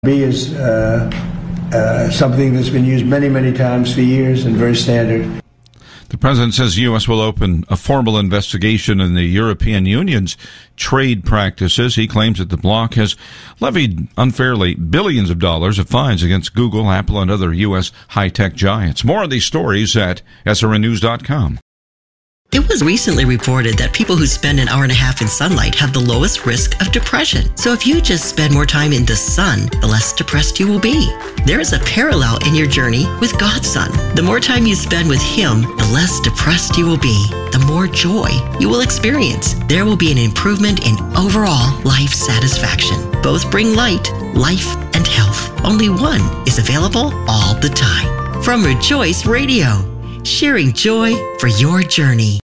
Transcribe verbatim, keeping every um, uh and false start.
B is uh, uh, something that's been used many, many times for years and very standard. The president says the U S will open a formal investigation in the European Union's trade practices. He claims that the bloc has levied unfairly billions of dollars of fines against Google, Apple, and other U S high-tech giants. More on these stories at S R N news dot com. It was recently reported that people who spend an hour and a half in sunlight have the lowest risk of depression. So if you just spend more time in the sun, the less depressed you will be. There is a parallel in your journey with God's Son. The more time you spend with Him, the less depressed you will be. The more joy you will experience. There will be an improvement in overall life satisfaction. Both bring light, life, and health. Only one is available all the time. From Rejoice Radio, sharing joy for your journey.